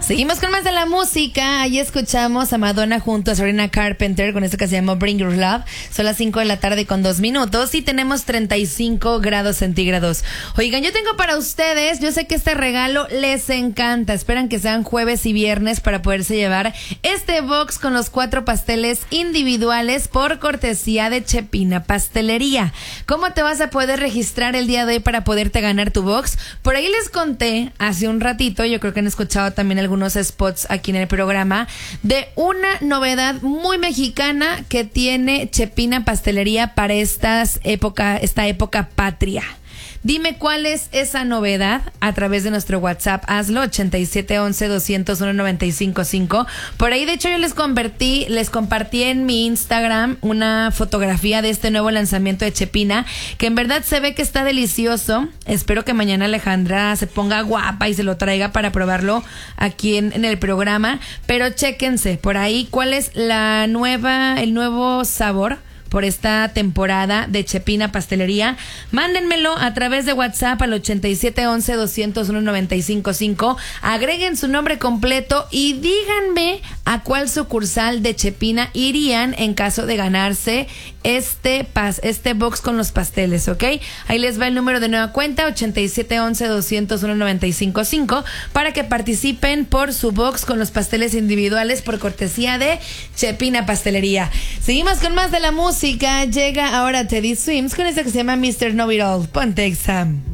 Seguimos con más de la música. Ahí escuchamos a Madonna junto a Sabrina Carpenter con esto que se llama Bring Your Love. Son las 5 de la tarde con 2 minutos y tenemos 35 grados centígrados. Oigan, yo tengo para ustedes, yo sé que este regalo les encanta. Esperan que sean jueves y viernes para poderse llevar este box con los 4 pasteles individuales por cortesía de Chepina Pastelería. ¿Cómo te vas a poder registrar el día de hoy para poderte ganar tu box? Por ahí les conté hace un ratito, yo creo que han escuchado también algunos spots aquí en el programa, de una novedad muy mexicana que tiene Chepina Pastelería para esta época patria. Dime cuál es esa novedad a través de nuestro WhatsApp. Hazlo, 8711-201-955. Por ahí, de hecho, yo les compartí en mi Instagram una fotografía de este nuevo lanzamiento de Chepina, que en verdad se ve que está delicioso. Espero que mañana Alejandra se ponga guapa y se lo traiga para probarlo aquí en el programa. Pero chéquense por ahí cuál es el nuevo sabor por esta temporada de Chepina Pastelería. Mándenmelo a través de WhatsApp al 8711-201-955. Agreguen su nombre completo y díganme a cuál sucursal de Chepina irían en caso de ganarse este box con los pasteles, ¿ok? Ahí les va el número de nueva cuenta, 8711-201-955, para que participen por su box con los pasteles individuales por cortesía de Chepina Pastelería. Seguimos con más de la música. Llega ahora Teddy Swims con esta que se llama Mr. Know It All. Ponte Exam.